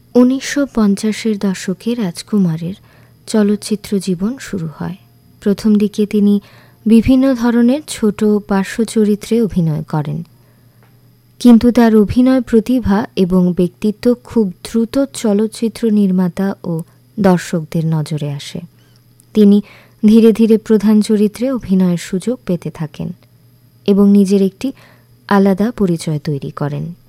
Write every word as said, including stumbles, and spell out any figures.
উনিশশো পঞ্চাশের দশকে রাজকুমারের চলচ্চিত্র জীবন শুরু হয়। প্রথম দিকে তিনি বিভিন্ন ধরনের ছোট পার্শ্ব চরিত্রে অভিনয় করেন, কিন্তু তার অভিনয় প্রতিভা এবং ব্যক্তিত্ব খুব দ্রুত চলচ্চিত্র নির্মাতা ও দর্শকদের নজরে আসে। তিনি ধীরে ধীরে প্রধান চরিত্রে অভিনয়ের সুযোগ পেতে থাকেন এবং নিজের একটি আলাদা পরিচয় তৈরি করেন।